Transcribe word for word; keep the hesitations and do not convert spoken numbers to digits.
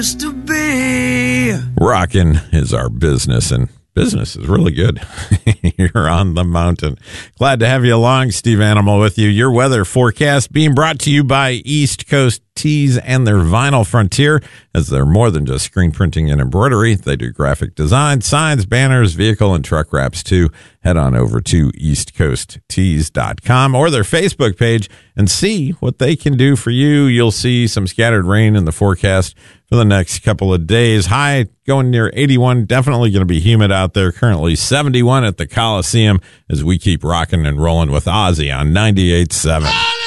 To be. Rockin' is our business, and business is really good. You're on the mountain. Glad to have you along. Steve Animal with you. Your weather forecast being brought to you by East Coast Tees and their Vinyl Frontier, as they're more than just screen printing and embroidery. They do graphic design, signs, banners, vehicle, and truck wraps too. Head on over to east coast tees dot com or their Facebook page and see what they can do for you. You'll see some scattered rain in the forecast for the next couple of days. High going near eighty-one. Definitely going to be humid out there. Currently seventy-one at the Coliseum as we keep rocking and rolling with Ozzy on ninety-eight point seven.